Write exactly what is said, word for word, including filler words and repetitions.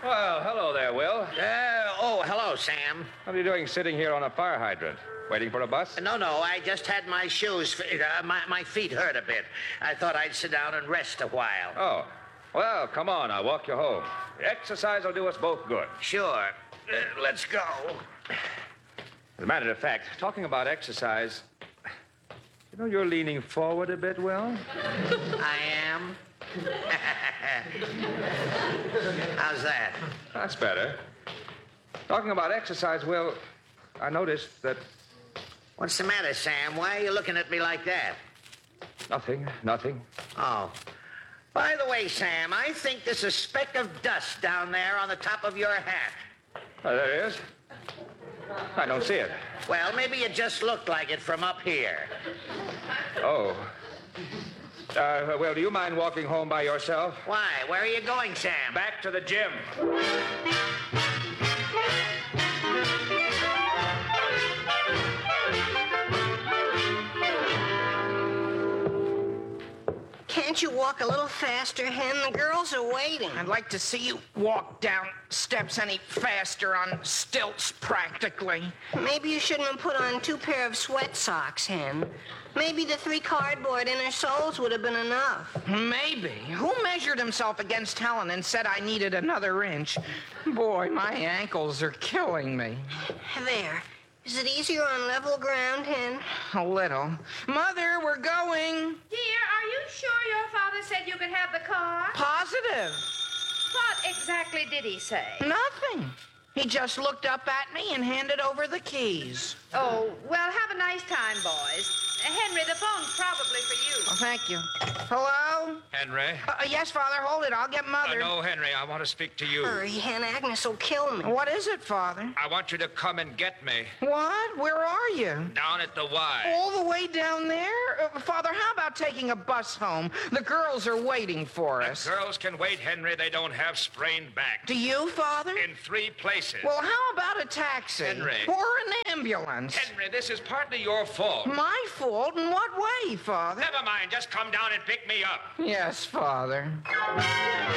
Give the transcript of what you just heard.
Well, hello there, Will. Uh, oh, hello, Sam. What are you doing sitting here on a fire hydrant? Waiting for a bus? No, no, I just had my shoes, uh, my, my feet hurt a bit. I thought I'd sit down and rest a while. Oh. Well, come on, I'll walk you home. Exercise will do us both good. Sure. Uh, let's go. As a matter of fact, talking about exercise, you know you're leaning forward a bit, Will? I am? How's that? That's better. Talking about exercise, Will, I noticed that... What's the matter, Sam? Why are you looking at me like that? Nothing, nothing. Oh. By the way, Sam, I think there's a speck of dust down there on the top of your hat. Oh, there it is. I don't see it. Well, maybe it just looked like it from up here. Oh. Uh, well, do you mind walking home by yourself? Why? Where are you going, Sam? Back to the gym. Can't you walk a little faster, Hen? The girls are waiting. I'd like to see you walk down steps any faster on stilts, practically. Maybe you shouldn't have put on two pair of sweat socks, Hen. Maybe the three cardboard inner soles would have been enough. Maybe. Who measured himself against Helen and said I needed another inch? Boy, my ankles are killing me. There. Is it easier on level ground, Hen? A little. Mother, we're going. Dear, are you sure your father said you could have the car? Positive. What exactly did he say? Nothing. He just looked up at me and handed over the keys. Oh, well, have a nice time, boys. Uh, Henry, the phone's probably for you. Oh, thank you. Hello? Henry? Uh, yes, Father, hold it. I'll get Mother. Uh, no, Henry, I want to speak to you. Hurry, Hen. Agnes will kill me. What is it, Father? I want you to come and get me. What? Where are you? Down at the Y. All the way down there? Uh, Father, how about taking a bus home? The girls are waiting for us. The girls can wait, Henry. They don't have sprained backs. Do you, Father? In three places. Well, how about a taxi? Henry. Or an ambulance? Henry, this is partly your fault. My fault? In what way, Father? Never mind. Just come down and pick me up. Yes, Father.